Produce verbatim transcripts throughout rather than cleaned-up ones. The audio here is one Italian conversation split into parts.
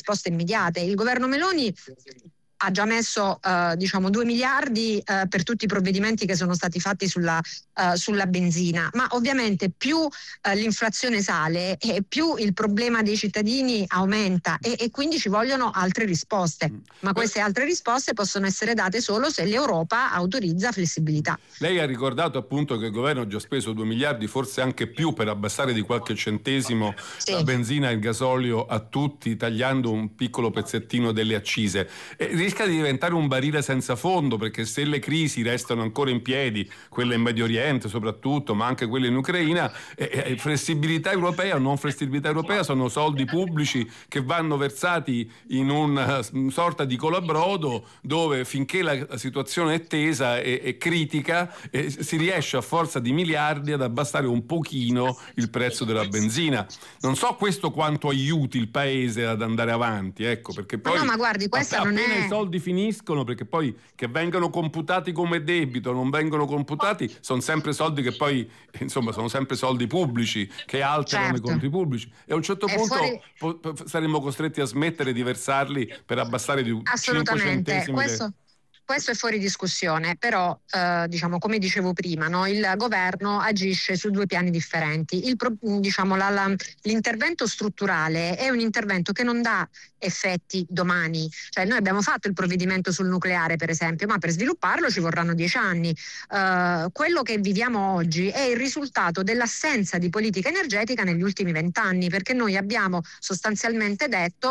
risposte immediate. Il governo Meloni ha già messo eh, diciamo due miliardi eh, per tutti i provvedimenti che sono stati fatti sulla, eh, sulla benzina, ma ovviamente più eh, l'inflazione sale e più il problema dei cittadini aumenta e, e quindi ci vogliono altre risposte, ma queste altre risposte possono essere date solo se l'Europa autorizza flessibilità. Lei ha ricordato appunto che il governo ha già speso due miliardi, forse anche più, per abbassare di qualche centesimo sì. la benzina e il gasolio a tutti, tagliando un piccolo pezzettino delle accise. E rischia di diventare un barile senza fondo, perché se le crisi restano ancora in piedi, quelle in Medio Oriente soprattutto, ma anche quelle in Ucraina, eh, eh, flessibilità europea o non flessibilità europea sono soldi pubblici che vanno versati in una sorta di colabrodo dove, finché la situazione è tesa e, e critica, eh, si riesce a forza di miliardi ad abbassare un pochino il prezzo della benzina. Non so questo quanto aiuti il paese ad andare avanti, ecco, perché poi ma no, ma guardi, questa appena non è... i soldi finiscono, perché poi che vengano computati come debito, non vengono computati, sono sempre soldi che poi, insomma, sono sempre soldi pubblici che alterano certo. i conti pubblici, e a un certo è punto fuori... po- saremmo costretti a smettere di versarli per abbassare di cinque centesimi. Questo... Le... Questo è fuori discussione, però eh, diciamo, come dicevo prima, no, il governo agisce su due piani differenti. Il, diciamo, la, la, l'intervento strutturale è un intervento che non dà effetti domani, cioè noi abbiamo fatto il provvedimento sul nucleare per esempio, ma per svilupparlo ci vorranno dieci anni. Uh, quello che viviamo oggi è il risultato dell'assenza di politica energetica negli ultimi vent'anni, perché noi abbiamo sostanzialmente detto uh,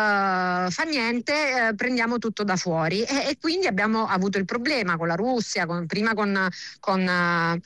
fa niente, uh, prendiamo tutto da fuori e, e quindi abbiamo avuto il problema con la Russia, con, prima con, con uh,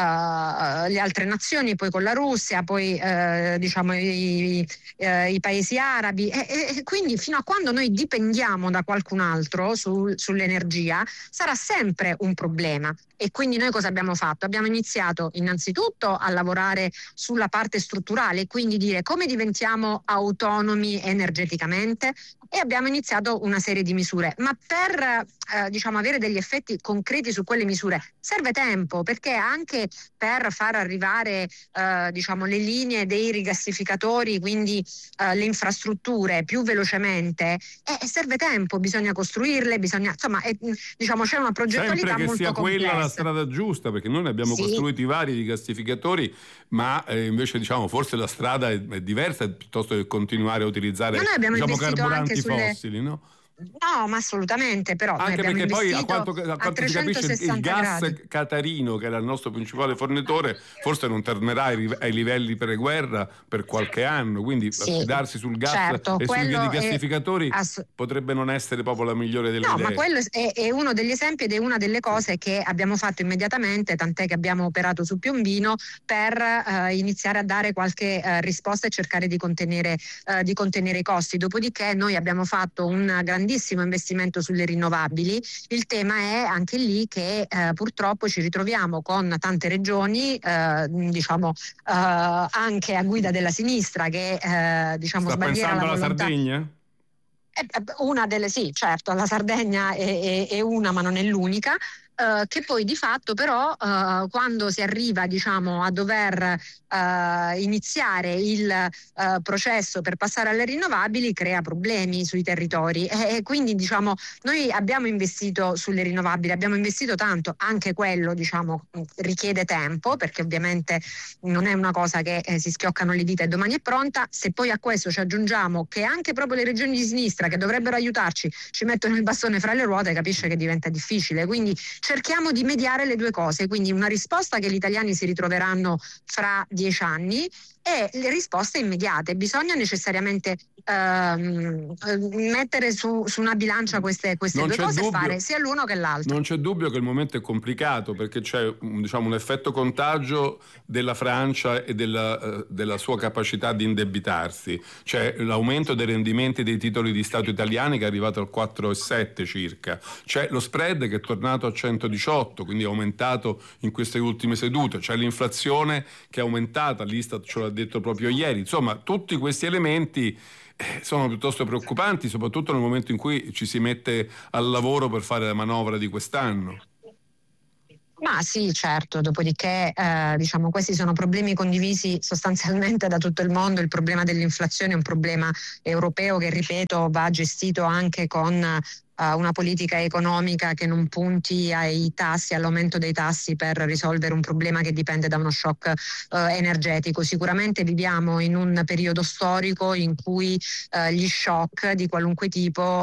Uh, le altre nazioni, poi con la Russia, poi uh, diciamo i, uh, i paesi arabi e, e quindi fino a quando noi dipendiamo da qualcun altro su, sull'energia sarà sempre un problema. E quindi noi cosa abbiamo fatto? Abbiamo iniziato innanzitutto a lavorare sulla parte strutturale, quindi dire come diventiamo autonomi energeticamente, e abbiamo iniziato una serie di misure, ma per eh, diciamo avere degli effetti concreti su quelle misure serve tempo, perché anche per far arrivare eh, diciamo le linee dei rigassificatori, quindi eh, le infrastrutture più velocemente, eh, serve tempo, bisogna costruirle, bisogna insomma eh, diciamo c'è una progettualità molto complessa. Sempre che sia complessa. Quella la strada giusta, perché noi ne abbiamo sì. costruiti vari rigassificatori, ma eh, invece diciamo forse la strada è, è diversa, piuttosto che continuare a utilizzare diciamo carburanti fossili, no? No, ma assolutamente, però anche noi perché poi a quanto, a quanto si capisce il gas gradi. Catarino, che era il nostro principale fornitore, forse non tornerà ai, ai livelli pre-guerra per qualche anno, quindi sì, affidarsi sul gas certo, e sui rigassificatori ass- potrebbe non essere proprio la migliore delle no, idee. No, ma quello è, è uno degli esempi ed è una delle cose che abbiamo fatto immediatamente, tant'è che abbiamo operato su Piombino per eh, iniziare a dare qualche eh, risposta e cercare di contenere, eh, di contenere i costi. Dopodiché noi abbiamo fatto un grandissimo investimento sulle rinnovabili. Il tema è anche lì che eh, purtroppo ci ritroviamo con tante regioni eh, diciamo eh, anche a guida della sinistra che eh, diciamo sta sbandiera pensando la alla volontà. Sardegna? Una delle sì, certo, la Sardegna è, è, è una, ma non è l'unica. Uh, che poi di fatto però uh, quando si arriva diciamo a dover uh, iniziare il uh, processo per passare alle rinnovabili crea problemi sui territori e, e quindi diciamo noi abbiamo investito sulle rinnovabili, abbiamo investito tanto, anche quello diciamo richiede tempo, perché ovviamente non è una cosa che eh, si schioccano le dita e domani è pronta. Se poi a questo ci aggiungiamo che anche proprio le regioni di sinistra che dovrebbero aiutarci ci mettono il bastone fra le ruote, capisce che diventa difficile, quindi cerchiamo di mediare le due cose, quindi una risposta che gli italiani si ritroveranno fra dieci anni e le risposte immediate. Bisogna necessariamente ehm, mettere su, su una bilancia queste, queste due cose e fare sia l'uno che l'altro. Non c'è dubbio che il momento è complicato, perché c'è diciamo, un effetto contagio della Francia e della, della sua capacità di indebitarsi. C'è l'aumento dei rendimenti dei titoli di Stato italiani che è arrivato al quattro virgola sette circa. C'è lo spread che è tornato a centodiciotto, quindi è aumentato in queste ultime sedute. C'è l'inflazione che è aumentata, l'Istat ce l'ha detto proprio ieri. Insomma, tutti questi elementi sono piuttosto preoccupanti, soprattutto nel momento in cui ci si mette al lavoro per fare la manovra di quest'anno. Ma sì, certo, dopodiché eh, diciamo questi sono problemi condivisi sostanzialmente da tutto il mondo. Il problema dell'inflazione è un problema europeo che, ripeto, va gestito anche con uh, una politica economica che non punti ai tassi, all'aumento dei tassi per risolvere un problema che dipende da uno shock uh, energetico. Sicuramente viviamo in un periodo storico in cui uh, gli shock di qualunque tipo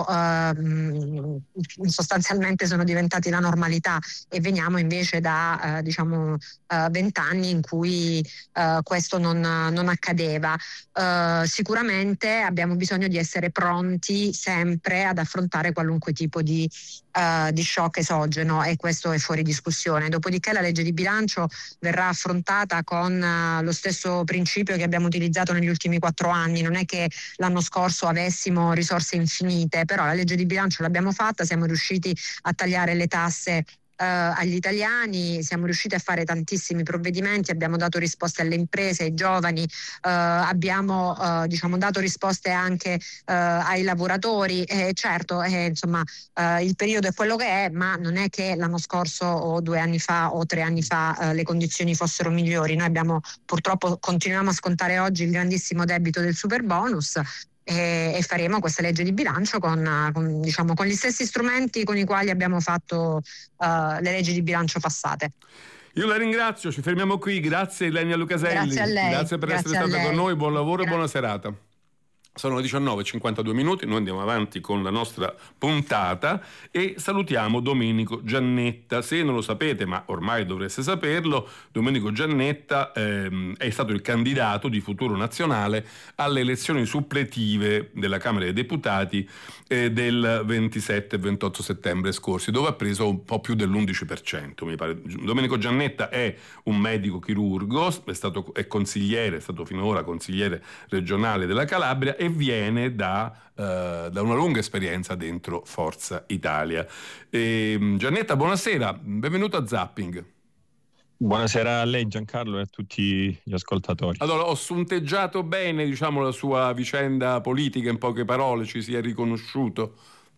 uh, sostanzialmente sono diventati la normalità, e veniamo invece da uh, diciamo vent'anni uh, in cui uh, questo non, non accadeva. Uh, sicuramente abbiamo bisogno di essere pronti sempre ad affrontare qualunque tipo di, uh, di shock esogeno, e questo è fuori discussione. Dopodiché la legge di bilancio verrà affrontata con uh, lo stesso principio che abbiamo utilizzato negli ultimi quattro anni. Non è che l'anno scorso avessimo risorse infinite, però la legge di bilancio l'abbiamo fatta, siamo riusciti a tagliare le tasse Uh, agli italiani, siamo riusciti a fare tantissimi provvedimenti, abbiamo dato risposte alle imprese, ai giovani, uh, abbiamo uh, diciamo dato risposte anche uh, ai lavoratori. Eh, certo, eh, insomma uh, il periodo è quello che è, ma non è che l'anno scorso o due anni fa o tre anni fa uh, le condizioni fossero migliori. Noi abbiamo, purtroppo continuiamo a scontare oggi il grandissimo debito del superbonus, e faremo questa legge di bilancio con, con, diciamo, con gli stessi strumenti con i quali abbiamo fatto uh, le leggi di bilancio passate. Io la ringrazio, ci fermiamo qui. Grazie Ilenia Lucaselli. Grazie a lei. Grazie per Grazie essere stata con noi, buon lavoro Grazie. e buona serata. Sono le diciannove e cinquantadue minuti, noi andiamo avanti con la nostra puntata e salutiamo Domenico Giannetta. Se non lo sapete, ma ormai dovreste saperlo, Domenico Giannetta ehm, è stato il candidato di Futuro Nazionale alle elezioni suppletive della Camera dei Deputati eh, del ventisette e ventotto settembre scorsi, dove ha preso un po' più dell'undici per cento, mi pare. Domenico Giannetta è un medico chirurgo, è stato è consigliere, è stato finora consigliere regionale della Calabria e viene da, uh, da una lunga esperienza dentro Forza Italia. E, Giannetta, buonasera, benvenuto a Zapping. Buonasera a lei Giancarlo e a tutti gli ascoltatori. Allora, ho sunteggiato bene, diciamo, la sua vicenda politica, in poche parole, ci si è riconosciuto?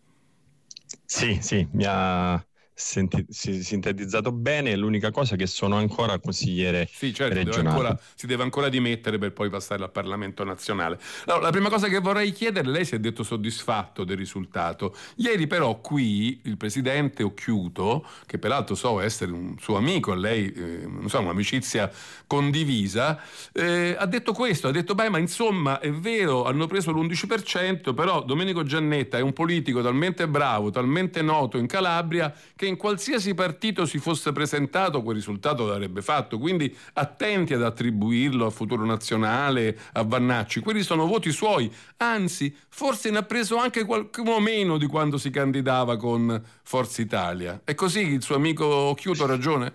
Sì, sì, mi ha senti- si- sintetizzato bene. L'unica cosa è che sono ancora consigliere sì, certo, regionale. Deve ancora, si deve ancora dimettere per poi passare al Parlamento nazionale. Allora, la prima cosa che vorrei chiedere, lei si è detto soddisfatto del risultato. Ieri però qui il presidente Occhiuto, che peraltro so essere un suo amico, lei, eh, non so, un'amicizia condivisa, eh, ha detto questo, ha detto beh, ma insomma è vero, hanno preso l'undici per cento, però Domenico Giannetta è un politico talmente bravo, talmente noto in Calabria, che in qualsiasi partito si fosse presentato quel risultato l'avrebbe fatto, quindi attenti ad attribuirlo a Futuro Nazionale, a Vannacci, quelli sono voti suoi, anzi forse ne ha preso anche qualcuno meno di quando si candidava con Forza Italia. È così, il suo amico Occhiuto ha ragione?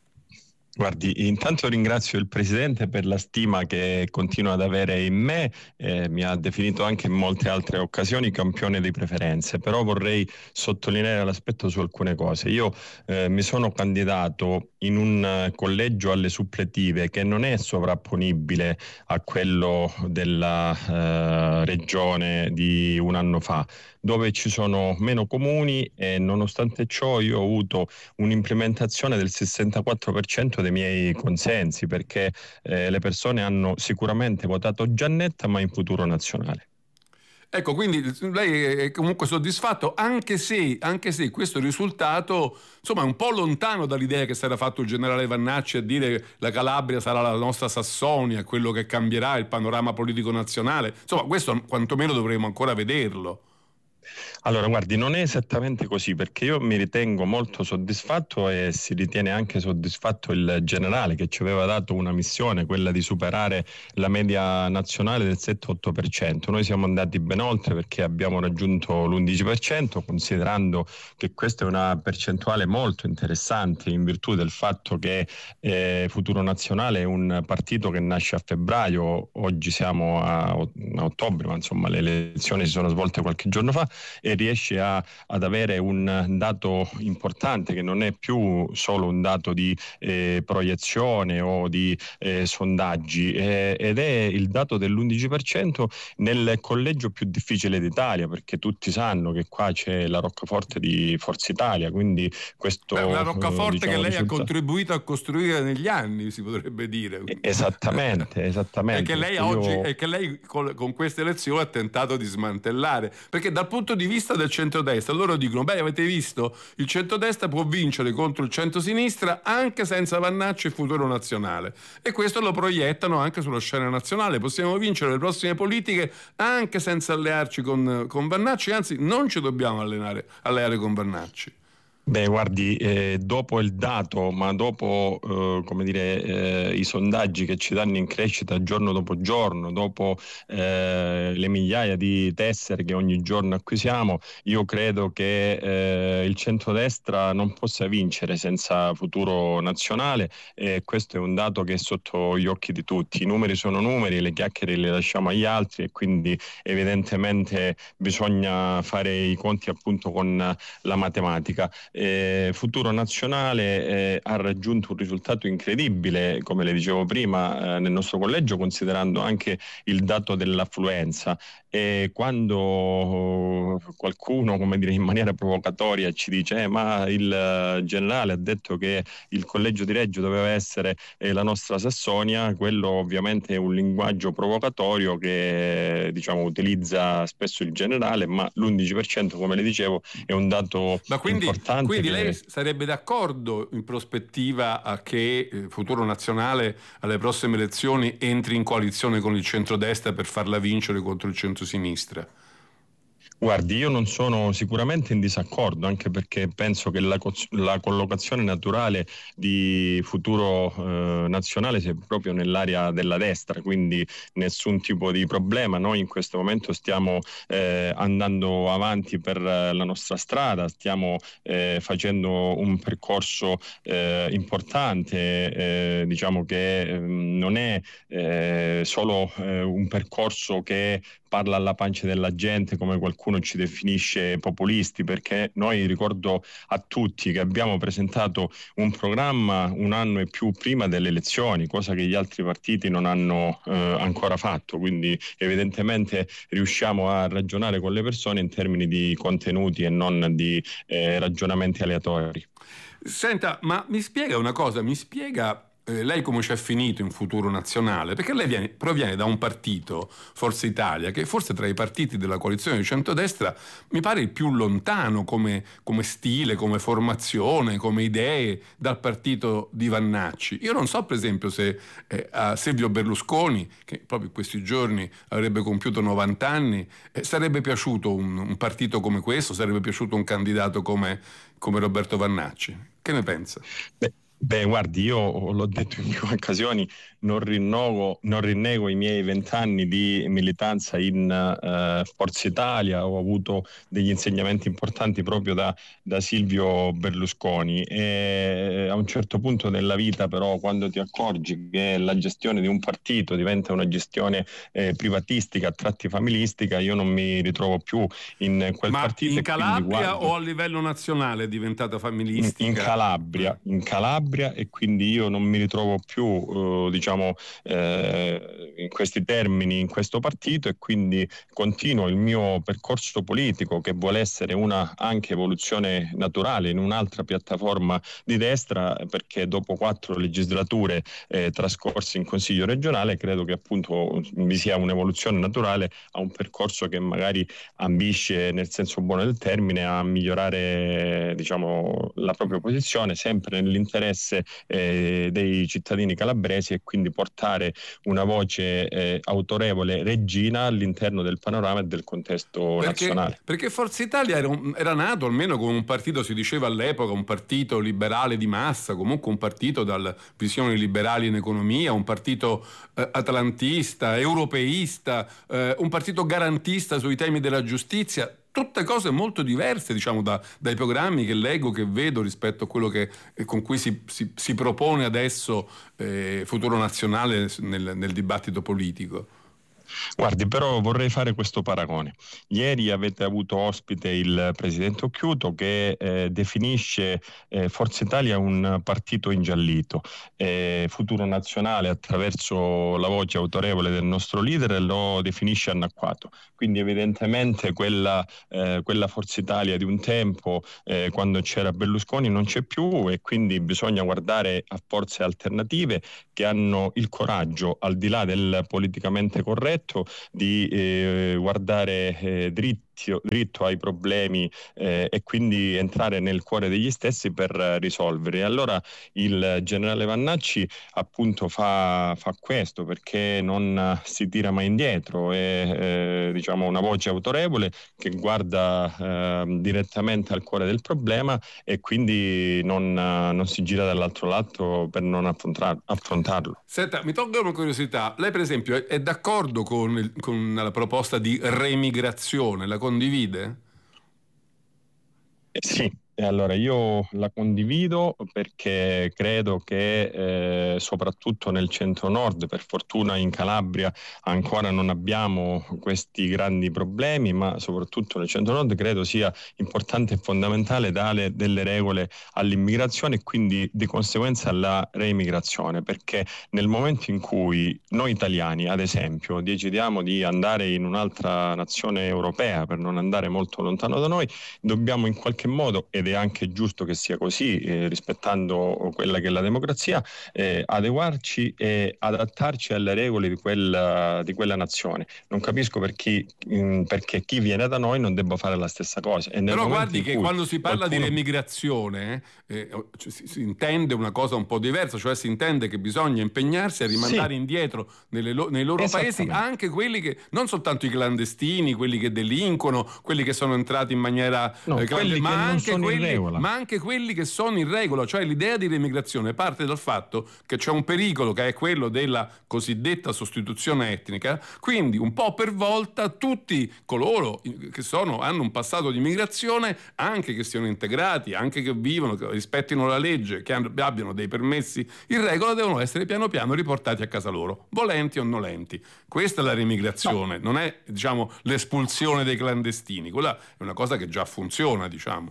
Guardi, intanto ringrazio il Presidente per la stima che continua ad avere in me, eh, mi ha definito anche in molte altre occasioni campione di preferenze, però vorrei sottolineare l'aspetto su alcune cose. Io eh, mi sono candidato in un collegio alle suppletive che non è sovrapponibile a quello della eh, regione di un anno fa, dove ci sono meno comuni e nonostante ciò io ho avuto un'implementazione del sessantaquattro per cento dei miei consensi, perché eh, le persone hanno sicuramente votato Giannetta, ma in Futuro Nazionale. Ecco, quindi lei è comunque soddisfatto, anche se, anche se questo risultato, insomma, è un po' lontano dall'idea che si era fatto il generale Vannacci a dire la Calabria sarà la nostra Sassonia, quello che cambierà il panorama politico nazionale. Insomma, questo quantomeno dovremo ancora vederlo. Allora, guardi, non è esattamente così, perché io mi ritengo molto soddisfatto e si ritiene anche soddisfatto il generale, che ci aveva dato una missione, quella di superare la media nazionale del sette otto per cento. Noi siamo andati ben oltre perché abbiamo raggiunto l'undici per cento, considerando che questa è una percentuale molto interessante in virtù del fatto che eh, Futuro Nazionale è un partito che nasce a febbraio, oggi siamo a, a ottobre, ma insomma le elezioni si sono svolte qualche giorno fa. e riesce a, ad avere un dato importante che non è più solo un dato di eh, proiezione o di eh, sondaggi, eh, ed è il dato dell'undici per cento nel collegio più difficile d'Italia, perché tutti sanno che qua c'è la roccaforte di Forza Italia, quindi questo... Beh, una roccaforte diciamo, che lei risulta... ha contribuito a costruire negli anni, si potrebbe dire. Esattamente, esattamente. E che lei io... oggi e che lei con, con queste elezioni ha tentato di smantellare, perché dal punto di vista del centrodestra loro dicono: beh, avete visto, il centrodestra può vincere contro il centrosinistra anche senza Vannacci e Futuro Nazionale, e questo lo proiettano anche sulla scena nazionale. Possiamo vincere le prossime politiche anche senza allearci con, con Vannacci, anzi non ci dobbiamo allenare, alleare con Vannacci. Beh, guardi, eh, dopo il dato, ma dopo eh, come dire, eh, i sondaggi che ci danno in crescita giorno dopo giorno, dopo eh, le migliaia di tessere che ogni giorno acquisiamo, io credo che eh, il centrodestra non possa vincere senza Futuro Nazionale, e questo è un dato che è sotto gli occhi di tutti. I numeri sono numeri, le chiacchiere le lasciamo agli altri, e quindi evidentemente bisogna fare i conti appunto con la matematica. Eh, Futuro Nazionale eh, ha raggiunto un risultato incredibile, come le dicevo prima, eh, nel nostro collegio, considerando anche il dato dell'affluenza. E quando qualcuno, come dire, in maniera provocatoria ci dice eh, ma il generale ha detto che il collegio di Reggio doveva essere eh, la nostra Sassonia, quello ovviamente è un linguaggio provocatorio che, diciamo, utilizza spesso il generale, ma l'undici per cento, come le dicevo, è un dato ma quindi, importante. Quindi che... lei sarebbe d'accordo in prospettiva a che eh, Futuro Nazionale alle prossime elezioni entri in coalizione con il centrodestra per farla vincere contro il centrosinistra? Guardi, io non sono sicuramente in disaccordo, anche perché penso che la, co- la collocazione naturale di Futuro eh, Nazionale sia proprio nell'area della destra, quindi nessun tipo di problema. Noi in questo momento stiamo eh, andando avanti per la nostra strada, stiamo eh, facendo un percorso eh, importante, eh, diciamo che eh, non è eh, solo eh, un percorso che parla alla pancia della gente, come qualcuno ci definisce populisti, perché noi, ricordo a tutti, che abbiamo presentato un programma un anno e più prima delle elezioni, cosa che gli altri partiti non hanno eh, ancora fatto, quindi evidentemente riusciamo a ragionare con le persone in termini di contenuti e non di eh, ragionamenti aleatori. Senta, ma mi spiega una cosa, mi spiega Eh, lei come ci è finito in Futuro Nazionale? Perché lei viene, proviene da un partito, Forza Italia, che forse tra i partiti della coalizione di centrodestra mi pare il più lontano come, come stile, come formazione, come idee dal partito di Vannacci. Io non so per esempio se eh, a Silvio Berlusconi, che proprio in questi giorni avrebbe compiuto novanta anni, eh, sarebbe piaciuto un, un partito come questo, sarebbe piaciuto un candidato come, come Roberto Vannacci. Che ne pensa? Beh. Beh, guardi, io l'ho detto in più occasioni, non rinnovo, non rinnego i miei vent'anni di militanza in uh, Forza Italia. Ho avuto degli insegnamenti importanti proprio da, da Silvio Berlusconi, e a un certo punto nella vita però, quando ti accorgi che la gestione di un partito diventa una gestione eh, privatistica, a tratti familistica, io non mi ritrovo più in quel Ma partito. in e Calabria guardo... o a livello nazionale è diventata familistica? In, in Calabria, in Calabria. E quindi io non mi ritrovo più eh, diciamo eh, in questi termini in questo partito, e quindi continuo il mio percorso politico, che vuole essere una anche evoluzione naturale in un'altra piattaforma di destra, perché dopo quattro legislature eh, trascorse in Consiglio regionale credo che appunto vi sia un'evoluzione naturale a un percorso che magari ambisce, nel senso buono del termine, a migliorare, diciamo, la propria posizione, sempre nell'interesse Eh, dei cittadini calabresi, e quindi portare una voce eh, autorevole, reggina, all'interno del panorama e del contesto perché, nazionale. Perché Forza Italia era, un, era nato almeno come un partito, si diceva all'epoca, un partito liberale di massa, comunque un partito dalle visioni liberali in economia, un partito eh, atlantista, europeista, eh, un partito garantista sui temi della giustizia. Tutte cose molto diverse, diciamo, da, dai programmi che leggo, che vedo, rispetto a quello che, eh, con cui si, si, si propone adesso eh, Futuro Nazionale nel, nel dibattito politico. Guardi, però vorrei fare questo paragone. Ieri avete avuto ospite il presidente Occhiuto che eh, definisce eh, Forza Italia un partito ingiallito. Eh, Futuro Nazionale, attraverso la voce autorevole del nostro leader, lo definisce anacquato. Quindi evidentemente quella, eh, quella Forza Italia di un tempo, eh, quando c'era Berlusconi, non c'è più, e quindi bisogna guardare a forze alternative che hanno il coraggio, al di là del politicamente corretto, di eh, guardare eh, dritto, dritto ai problemi eh, e quindi entrare nel cuore degli stessi per risolvere. E allora il generale Vannacci appunto fa, fa questo, perché non si tira mai indietro, è eh, diciamo una voce autorevole che guarda eh, direttamente al cuore del problema e quindi non, non si gira dall'altro lato per non affrontar- affrontarlo. Senta, mi tolgo una curiosità. Lei per esempio è, è d'accordo con, il, con la proposta di remigrazione? La condivide? Eh, sì, e allora io la condivido perché credo che eh, soprattutto nel centro-nord, per fortuna in Calabria ancora non abbiamo questi grandi problemi, ma soprattutto nel centro-nord credo sia importante e fondamentale dare delle regole all'immigrazione e quindi di conseguenza alla reimmigrazione, perché nel momento in cui noi italiani, ad esempio, decidiamo di andare in un'altra nazione europea per non andare molto lontano da noi, dobbiamo in qualche modo, ed è anche giusto che sia così, eh, rispettando quella che è la democrazia, eh, adeguarci e adattarci alle regole di quella, di quella nazione. Non capisco per chi, mh, perché chi viene da noi non debba fare la stessa cosa. E nel Però guardi che quando si parla qualcuno... di remigrazione eh, cioè, si, si intende una cosa un po' diversa, cioè si intende che bisogna impegnarsi a rimandare sì. indietro nelle lo, nei loro paesi anche quelli che, non soltanto i clandestini, quelli che delinquono, quelli che sono entrati in maniera no, eh, quelli ma che non anche sono quelli, in regola. ma anche quelli che sono in regola. Cioè l'idea di remigrazione parte dal fatto che c'è un pericolo che è quello della cosiddetta sostituzione etnica, quindi un po' per volta tutti coloro che sono, hanno un passato di immigrazione, anche che siano integrati, anche che vivono, che rispettino la legge, che abbiano dei permessi in regola, devono essere piano piano riportati a casa loro, volenti o nolenti. Questa è la remigrazione, no. Non è, diciamo, l'espulsione dei clandestini, quella è una cosa che già funziona, diciamo.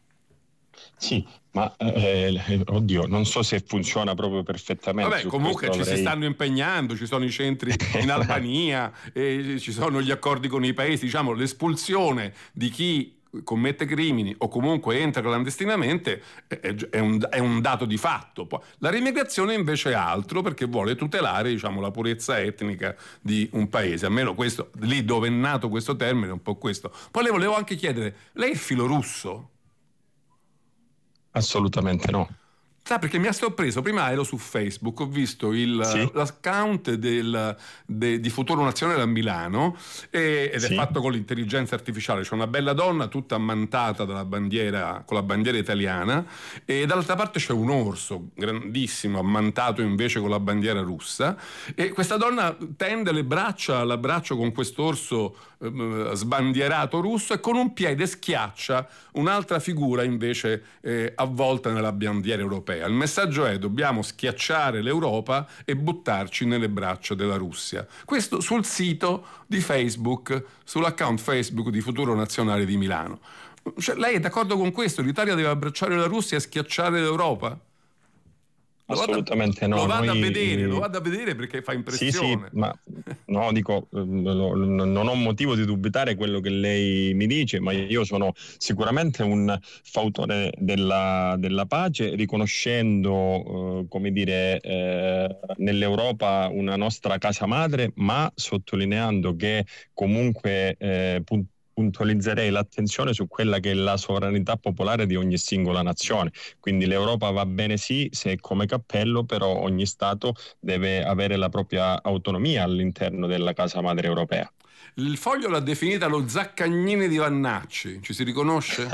Sì, ma eh, oddio, non so se funziona proprio perfettamente. Vabbè, comunque ci avrei... si stanno impegnando, ci sono i centri in Albania, e ci sono gli accordi con i paesi, diciamo, l'espulsione di chi commette crimini o comunque entra clandestinamente è, è, un, è un dato di fatto. Poi, la remigrazione invece è altro, perché vuole tutelare, diciamo, la purezza etnica di un paese, almeno questo, lì dove è nato questo termine è un po' questo. Poi le volevo anche chiedere, lei è filorusso? Assolutamente no. Sa, perché mi ha sorpreso, prima ero su Facebook, ho visto il, sì. l'account del, de, di Futuro Nazionale a Milano e, ed sì. è fatto con l'intelligenza artificiale. C'è una bella donna tutta ammantata dalla bandiera, con la bandiera italiana, e dall'altra parte c'è un orso grandissimo ammantato invece con la bandiera russa, e questa donna tende le braccia all'abbraccio con quest'orso eh, sbandierato russo e con un piede schiaccia un'altra figura invece eh, avvolta nella bandiera europea. Il messaggio è: dobbiamo schiacciare l'Europa e buttarci nelle braccia della Russia. Questo sul sito di Facebook, sull'account Facebook di Futuro Nazionale di Milano. Cioè, lei è d'accordo con questo? L'Italia deve abbracciare la Russia e schiacciare l'Europa? Assolutamente no. Lo vado Noi... a vedere, lo vado a vedere perché fa impressione. Sì, sì, ma no, dico, non ho motivo di dubitare quello che lei mi dice, ma io sono sicuramente un fautore della, della pace, riconoscendo, eh, come dire, eh, nell'Europa una nostra casa madre, ma sottolineando che comunque eh, punt- puntualizzerei l'attenzione su quella che è la sovranità popolare di ogni singola nazione. Quindi l'Europa va bene sì se è come cappello, però ogni Stato deve avere la propria autonomia all'interno della casa madre europea. Il Foglio l'ha definita lo Zaccagnini di Vannacci, ci si riconosce?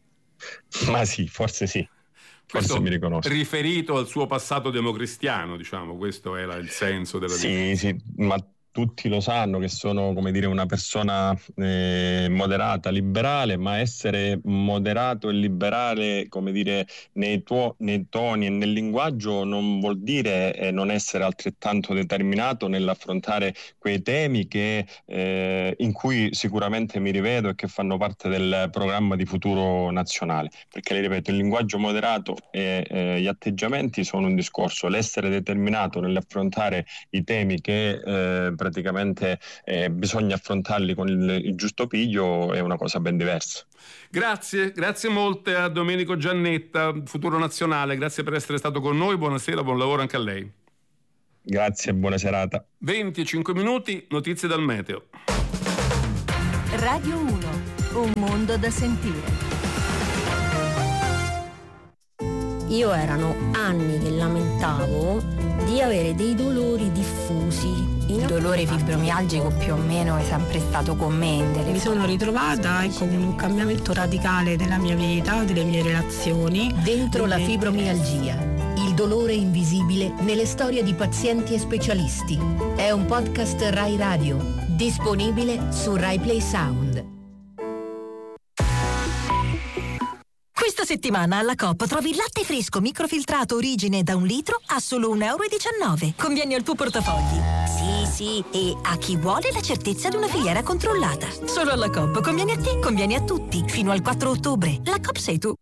Ma sì, forse sì. Forse questo mi riconosco. Riferito al suo passato democristiano, diciamo, questo era il senso della sì, definizione. Sì, ma tutti lo sanno che sono, come dire, una persona eh, moderata, liberale, ma essere moderato e liberale, come dire, nei, tuo, nei toni e nel linguaggio non vuol dire eh, non essere altrettanto determinato nell'affrontare quei temi che, eh, in cui sicuramente mi rivedo e che fanno parte del programma di futuro nazionale, perché le ripeto, il linguaggio moderato e eh, gli atteggiamenti sono un discorso, l'essere determinato nell'affrontare i temi che eh, praticamente eh, bisogna affrontarli con il, il giusto piglio è una cosa ben diversa. Grazie, grazie molte a Domenico Giannetta, Futuro Nazionale, grazie per essere stato con noi, buonasera, buon lavoro anche a lei. Grazie e buona serata. venticinque minuti, notizie dal meteo. Radio uno, un mondo da sentire. Io erano anni che lamentavo di avere dei dolori diffusi. Il dolore fibromialgico più o meno è sempre stato con me. Mi sono ritrovata ecco, con un cambiamento radicale della mia vita, delle mie relazioni. Dentro la fibromialgia, il dolore invisibile nelle storie di pazienti e specialisti. È un podcast Rai Radio, disponibile su Rai Play Sound. Questa settimana alla Coop trovi il latte fresco microfiltrato origine da un litro a solo un euro e diciannove. Conviene al tuo portafogli. Sì, sì, e a chi vuole la certezza di una filiera controllata. Solo alla Coop. Conviene a te, conviene a tutti. Fino al quattro ottobre. La Coop sei tu.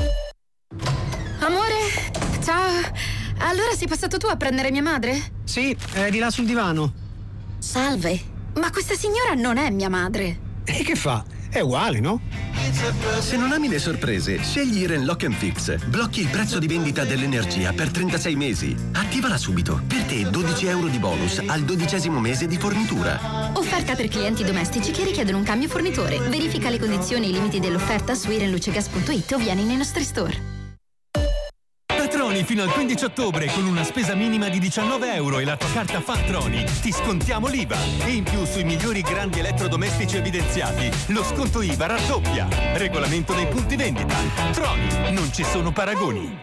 Amore, ciao. Allora sei passato tu a prendere mia madre? Sì, è di là sul divano. Salve, ma questa signora non è mia madre. E che fa? È uguale, no? Se non ami le sorprese, scegli Iren Lock and Fix. Blocchi il prezzo di vendita dell'energia per trentasei mesi. Attivala subito. Per te dodici euro di bonus al dodicesimo mese di fornitura. Offerta per clienti domestici che richiedono un cambio fornitore. Verifica le condizioni e i limiti dell'offerta su irenlucegas punto it o vieni nei nostri store. Troni fino al quindici ottobre con una spesa minima di diciannove euro e la tua carta Fantroni. Ti scontiamo l'I V A e in più sui migliori grandi elettrodomestici evidenziati lo sconto I V A raddoppia. Regolamento nei punti vendita. Troni, non ci sono paragoni.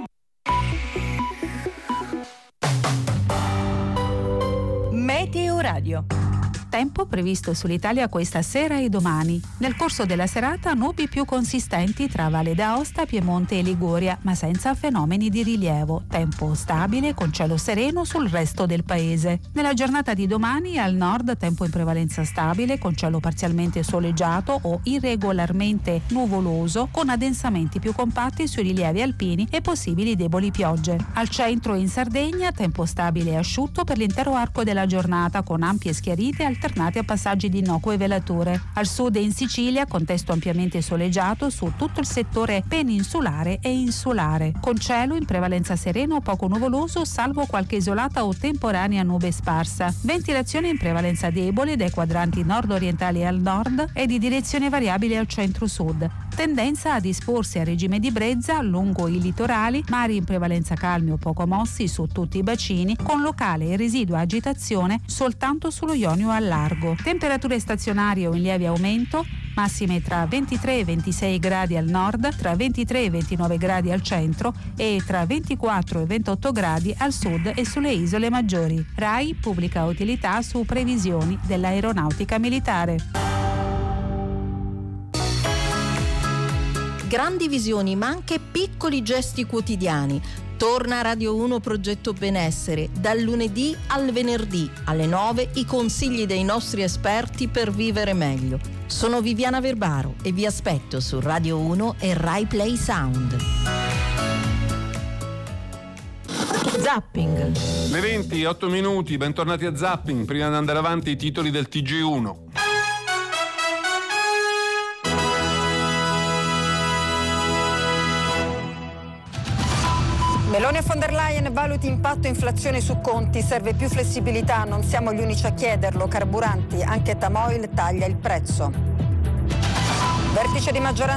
Meteo Radio. Tempo previsto sull'Italia questa sera e domani. Nel corso della serata nubi più consistenti tra Valle d'Aosta, Piemonte e Liguria, ma senza fenomeni di rilievo. Tempo stabile con cielo sereno sul resto del paese. Nella giornata di domani al nord tempo in prevalenza stabile con cielo parzialmente soleggiato o irregolarmente nuvoloso con addensamenti più compatti sui rilievi alpini e possibili deboli piogge. Al centro e in Sardegna tempo stabile e asciutto per l'intero arco della giornata con ampie schiarite al alternati a passaggi di innocue velature. Al sud e in Sicilia contesto ampiamente soleggiato su tutto il settore peninsulare e insulare, con cielo in prevalenza sereno o poco nuvoloso salvo qualche isolata o temporanea nube sparsa. Ventilazione in prevalenza debole dai quadranti nord-orientali al nord e di direzione variabile al centro-sud. Tendenza a disporsi a regime di brezza lungo i litorali, mari in prevalenza calmi o poco mossi su tutti i bacini, con locale e residua agitazione soltanto sullo Ionio al largo. Temperature stazionarie o in lieve aumento, massime tra ventitré e ventisei gradi al nord, tra ventitré e ventinove gradi al centro e tra ventiquattro e ventotto gradi al sud e sulle isole maggiori. RAI pubblica utilità su previsioni dell'aeronautica militare. Grandi visioni, ma anche piccoli gesti quotidiani. Torna a Radio uno Progetto Benessere, dal lunedì al venerdì alle nove i consigli dei nostri esperti per vivere meglio. Sono Viviana Verbaro e vi aspetto su Radio uno e Rai Play Sound. Zapping. Le venti, otto minuti, bentornati a Zapping. Prima di andare avanti i titoli del T G uno. Meloni e von der Leyen valuti impatto inflazione su conti, serve più flessibilità, non siamo gli unici a chiederlo, carburanti, anche Tamoil taglia il prezzo. Vertice di maggioranza